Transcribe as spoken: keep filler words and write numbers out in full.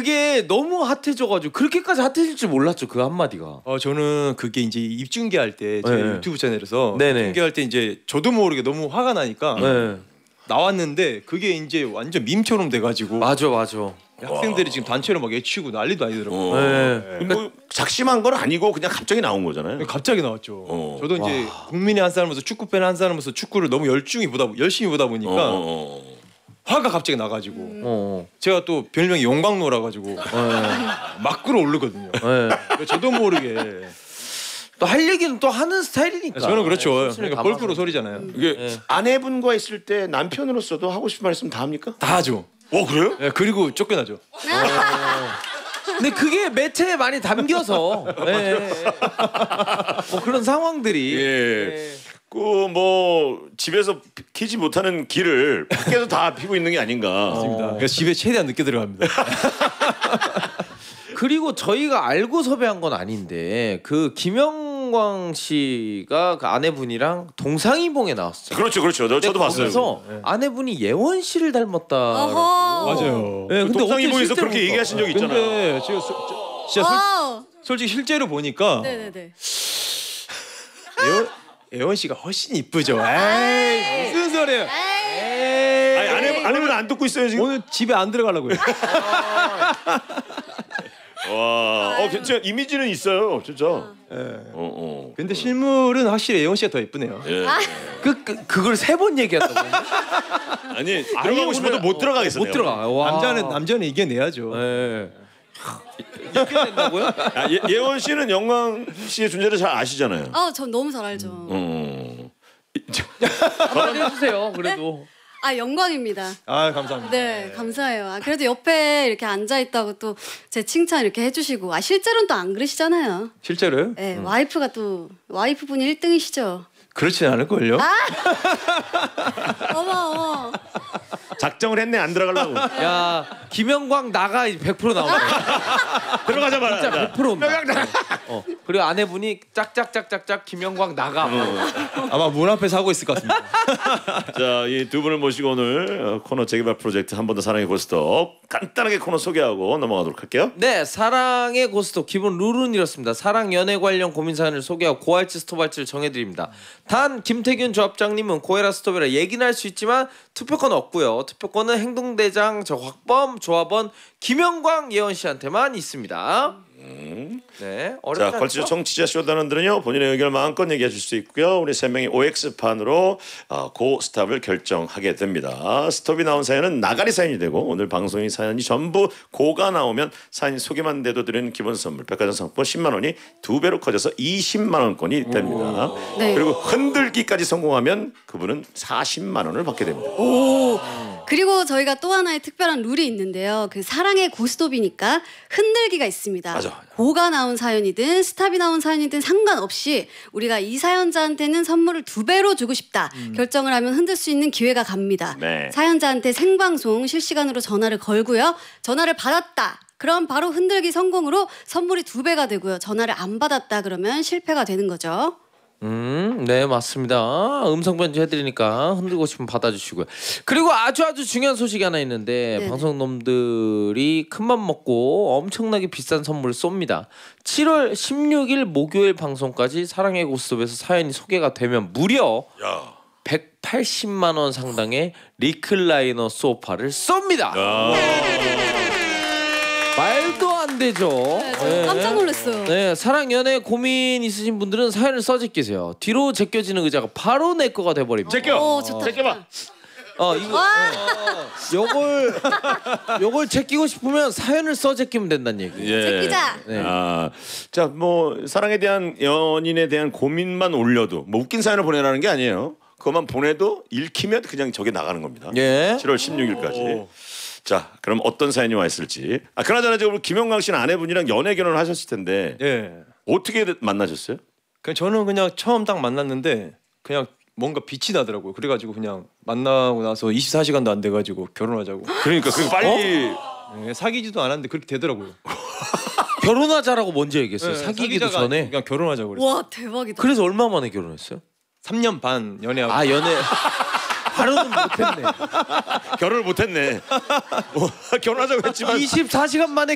그게 너무 핫해져가지고 그렇게까지 핫해질 줄 몰랐죠 그 한마디가. 어 저는 그게 이제 입중계할 때 제 네. 유튜브 채널에서 네네. 중계할 때 이제 저도 모르게 너무 화가 나니까 네. 나왔는데 그게 이제 완전 밈처럼 돼가지고 맞아 맞아. 학생들이 지금 단체로 막 애치고 난리도 아니더라고요. 어. 네. 뭐 작심한 건 아니고 그냥 갑자기 나온 거잖아요. 갑자기 나왔죠. 어. 저도 이제 국민의 한 사람으로서 축구 팬 한 사람으로서 축구를 너무 열중히 보다 열심히 보다 보니까 어, 어, 어. 화가 갑자기 나가지고 어. 제가 또 별명이 용광로라 가지고 막 끌어오르거든요. 네. 저도 모르게 또 할 얘기는 또 하는 스타일이니까. 저는 그렇죠. 네, 그러니까 골프로 소리잖아요. 이게 네. 아내분과 있을 때 남편으로서도 하고 싶은 말 있으면 다 합니까? 다 하죠. 어 그래요? 네, 그리고 쫓겨나죠. 근데 그게 매체에 많이 담겨서 네. 뭐 그런 상황들이. 예. 네. 그 뭐 집에서 키지 못하는 길을 밖에서 다 피고 있는 게 아닌가. 맞습니다. 그래서 집에 최대한 늦게 들어갑니다. 그리고 저희가 알고 섭외한 건 아닌데 그 김영광 씨가 그 아내분이랑 동상이몽에 나왔어요. 그렇죠, 그렇죠. 저, 저도 봤어요. 그래서 네. 아내분이 예원 씨를 닮았다. 어허. 맞아요. 네, 근데 동상이몽에서 어떻게 그렇게 실제로 얘기하신 적이 있잖아요. 근데 제가 소, 저, 진짜 와우. 솔, 솔직히 실제로 보니까 네네네. 예원, 예원 씨가 훨씬 이쁘죠. 에이 무슨 소리예요? 에이. 아니 아내 아내분 안 듣고 있어요 지금. 오늘 집에 안 들어가려고요. 와, 어 괜찮. 이미지는 있어요, 진짜. 어, 예. 어. 근데 실물은 확실히 예원 씨가 더 이쁘네요. 예. 그, 그 그걸 세 번 얘기한다고. 아니 들어가고 싶어도 못 들어가겠어요. 못 들어가. 와. 남자는 남자는 이겨내야죠. 네. 이렇게 된다고요? 아, 예, 예원 씨는 영광 씨의 존재를 잘 아시잖아요. 아, 전 너무 잘 알죠. 어. 한마디 해주세요. 그래도. 아, 영광입니다. 아 감사합니다. 네, 감사해요. 아, 그래도 옆에 이렇게 앉아 있다고 또 제 칭찬 이렇게 해주시고, 아 실제로는 또 안 그러시잖아요. 실제로요? 네, 와이프가 또 와이프 분이 일 등이시죠. 그렇진 않을걸요? 어머 어머. 작정을 했네 안 들어가려고. 야 김영광 나가 백 퍼센트 나오네. 들어가자마자. 진짜 백 퍼센트 온다. 어. 그리고 아내분이 짝짝짝짝짝 김영광 나가. 아마 문 앞에서 하고 있을 것 같습니다. 자, 이 두 분을 모시고 오늘 어, 코너 재개발 프로젝트 한 번 더 사랑의 고스톱 간단하게 코너 소개하고 넘어가도록 할게요. 네, 사랑의 고스톱 기본 룰은 이렇습니다. 사랑 연애 관련 고민 사연을 소개하고 고할지 스톱할지를 정해드립니다. 단 김태균 조합장님은 고해라 스톱이라 얘기는 할 수 있지만 투표권 없고요. 투표권은 행동대장 저곽범 조합원 김영광 예원 씨한테만 있습니다. 음. 네, 어렵지 자, 걸치죠 않죠? 청취자 쇼단원들은요 본인의 의견을 마음껏 얘기해 줄 수 있고요. 우리 세 명이 오엑스판으로 어, 고 스탑을 결정하게 됩니다. 스톱이 나온 사연은 나가리 사연이 되고 오늘 방송인 사연이 전부 고가 나오면 사연 소개만 돼도 드리는 기본 선물 백화점 상품권 십만 원이 두 배로 커져서 이십만 원권이 됩니다. 네. 그리고 흔들기까지 성공하면 그분은 사십만 원을 받게 됩니다. 오. 그리고 저희가 또 하나의 특별한 룰이 있는데요. 그 사랑의 고스톱이니까 흔들기가 있습니다. 맞아, 맞아. 고가 나온 사연이든 스탑이 나온 사연이든 상관없이 우리가 이 사연자한테는 선물을 두 배로 주고 싶다. 음. 결정을 하면 흔들 수 있는 기회가 갑니다. 네. 사연자한테 생방송 실시간으로 전화를 걸고요. 전화를 받았다. 그럼 바로 흔들기 성공으로 선물이 두 배가 되고요. 전화를 안 받았다 그러면 실패가 되는 거죠. 음, 네 맞습니다. 음성 편지 해드리니까 흔들고 싶으면 받아주시고요. 그리고 아주 아주 중요한 소식이 하나 있는데 네네. 방송놈들이 큰맘 먹고 엄청나게 비싼 선물을 쏩니다. 칠월 십육일 목요일 방송까지 사랑의 고스톱에서 사연이 소개가 되면 무려 야. 백팔십만 원 상당의 리클라이너 소파를 쏩니다. 말도 안 되죠. 네, 저 깜짝 놀랐어요. 네, 사랑 연애 고민 있으신 분들은 사연을 써제끼세요. 뒤로 제껴지는 의자가 바로 내 거가 돼버립니다. 제껴. 오, 좋다. 제껴봐. 어 이거 와. 어, 요걸 요걸 제끼고 싶으면 사연을 써제끼면 된다는 얘기. 예. 제끼자. 네. 아, 자, 뭐 사랑에 대한 연인에 대한 고민만 올려도 뭐 웃긴 사연을 보내라는 게 아니에요. 그것만 보내도 읽히면 그냥 저게 나가는 겁니다. 예. 칠월 십육일까지. 자, 그럼 어떤 사연이 와 있을지. 아, 그나저나 지금 김영광 씨는 아내분이랑 연애 결혼을 하셨을 텐데 예. 어떻게 만나셨어요? 그냥 저는 그냥 처음 딱 만났는데 그냥 뭔가 빛이 나더라고요. 그래가지고 그냥 만나고 나서 이십사 시간도 안 돼가지고 결혼하자고. 그러니까 그 빨리 예, 사귀지도 않았는데 그렇게 되더라고요. 결혼하자라고 먼저 얘기했어요. 예, 사귀기도 사귀자가 전에. 아니고 그냥 결혼하자고 그랬어요. 와, 대박이다. 그래서 얼마 만에 결혼했어요? 삼 년 반 연애하고. 아 연애. 바로는 못했네. 결혼을 못했네. 뭐 결혼하자고 했지만 이십사 시간 만에